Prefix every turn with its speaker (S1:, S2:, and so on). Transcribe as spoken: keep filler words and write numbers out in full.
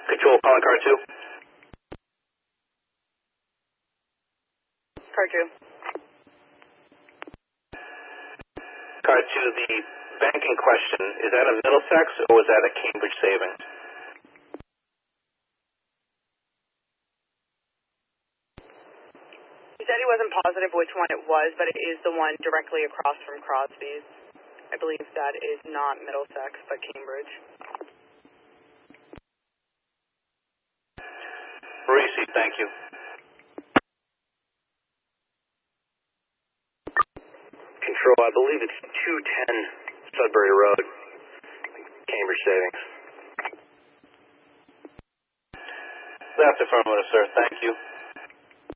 S1: Control, calling car two.
S2: Car two.
S1: Car two, the banking question, is that a Middlesex or was that a Cambridge Savings?
S2: He said he wasn't positive which one it was, but it is the one directly across from Crosby's. I believe that is not Middlesex, but Cambridge.
S1: Received, thank you.
S3: Control, I believe it's two ten Sudbury Road, Cambridge Savings.
S1: That's affirmative, sir. Thank you.